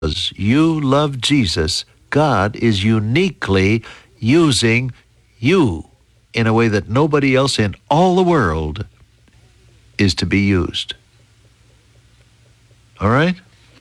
you love Jesus, God is uniquely using you in a way that nobody else in all the world is to be used. All right?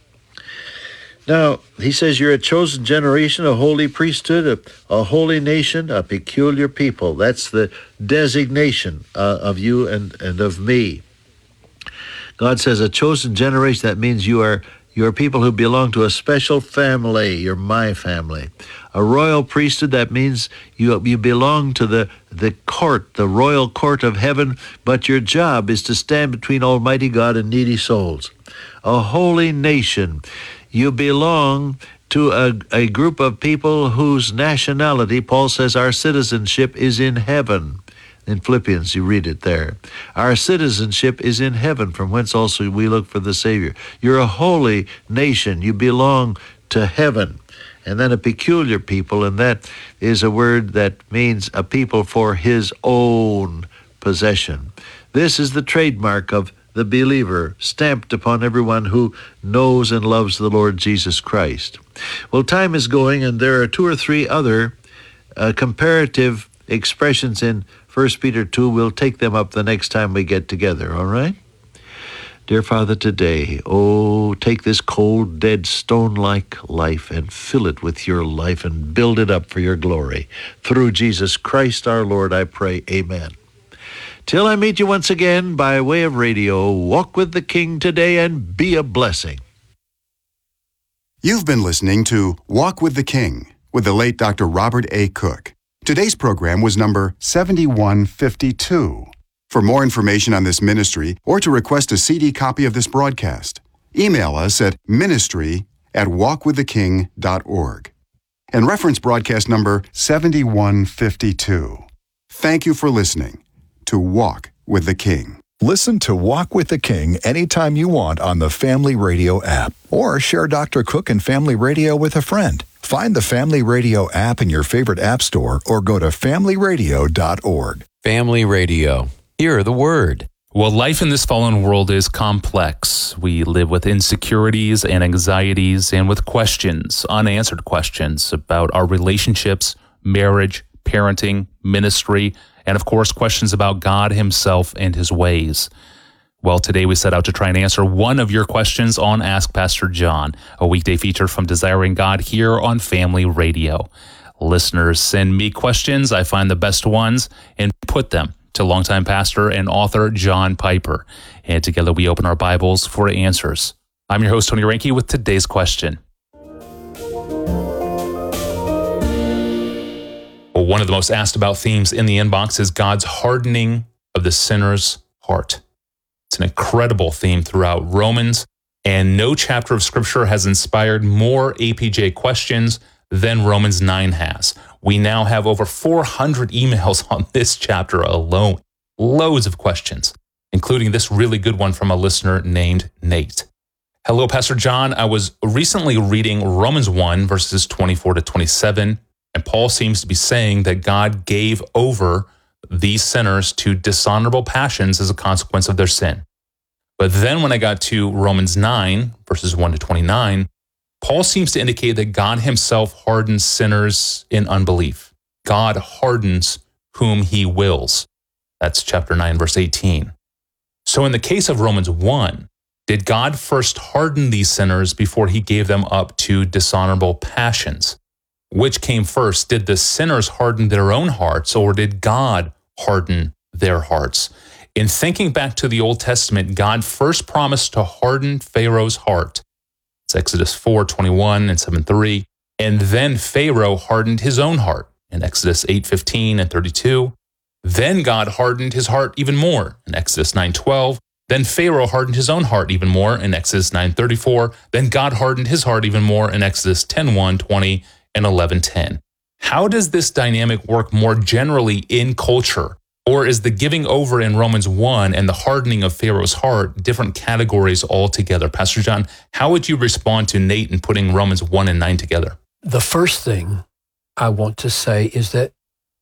Now, he says you're a chosen generation, a holy priesthood, a holy nation, a peculiar people. That's the designation of you and of me. God says a chosen generation, that means you're people who belong to a special family. You're my family. A royal priesthood, that means you belong to the court, the royal court of heaven, but your job is to stand between Almighty God and needy souls. A holy nation, you belong to a group of people whose nationality, Paul says, our citizenship is in heaven. In Philippians, you read it there. Our citizenship is in heaven, from whence also we look for the Savior. You're a holy nation. You belong to heaven. And then a peculiar people, and that is a word that means a people for his own possession. This is the trademark of the believer, stamped upon everyone who knows and loves the Lord Jesus Christ. Well, time is going, and there are two or three other comparative expressions in 1 Peter 2. We'll take them up the next time we get together, all right? Dear Father, today, take this cold, dead, stone-like life and fill it with your life and build it up for your glory. Through Jesus Christ our Lord, I pray, amen. Till I meet you once again by way of radio, walk with the King today and be a blessing. You've been listening to Walk with the King with the late Dr. Robert A. Cook. Today's program was number 7152. For more information on this ministry or to request a CD copy of this broadcast, email us at ministry@walkwiththeking.org and reference broadcast number 7152. Thank you for listening to Walk with the King. Listen to Walk with the King anytime you want on the Family Radio app, or share Dr. Cook and Family Radio with a friend. Find the Family Radio app in your favorite app store or go to familyradio.org. Family Radio. Hear the word. Well, life in this fallen world is complex. We live with insecurities and anxieties and with questions, unanswered questions about our relationships, marriage, parenting, ministry, and of course, questions about God himself and his ways. Well, today we set out to try and answer one of your questions on Ask Pastor John, a weekday feature from Desiring God here on Family Radio. Listeners send me questions. I find the best ones and put them to longtime pastor and author John Piper. And together we open our Bibles for answers. I'm your host, Tony Reinke, with today's question. Well, one of the most asked about themes in the inbox is God's hardening of the sinner's heart. It's an incredible theme throughout Romans, and no chapter of Scripture has inspired more APJ questions than Romans 9 has. We now have over 400 emails on this chapter alone. Loads of questions, including this really good one from a listener named Nate. Hello, Pastor John. I was recently reading Romans 1, verses 24 to 27, and Paul seems to be saying that God gave over these sinners to dishonorable passions as a consequence of their sin. But then when I got to Romans 9, verses 1 to 29, Paul seems to indicate that God himself hardens sinners in unbelief. God hardens whom he wills. That's chapter 9, verse 18. So in the case of Romans 1, did God first harden these sinners before he gave them up to dishonorable passions? Which came first? Did the sinners harden their own hearts, or did God harden their hearts? In thinking back to the Old Testament, God first promised to harden Pharaoh's heart. It's Exodus 4:21 and 7:3. And then Pharaoh hardened his own heart in Exodus 8:15 and 32. Then God hardened his heart even more in Exodus 9:12. Then Pharaoh hardened his own heart even more in Exodus 9:34. Then God hardened his heart even more in Exodus 10:1, 20, and 11:10. How does this dynamic work more generally in culture? Or is the giving over in Romans 1 and the hardening of Pharaoh's heart different categories altogether? Pastor John, how would you respond to Nate in putting Romans 1 and 9 together? The first thing I want to say is that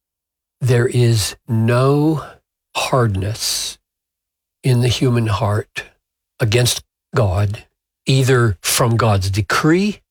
there is no hardness in the human heart against God, either from God's decree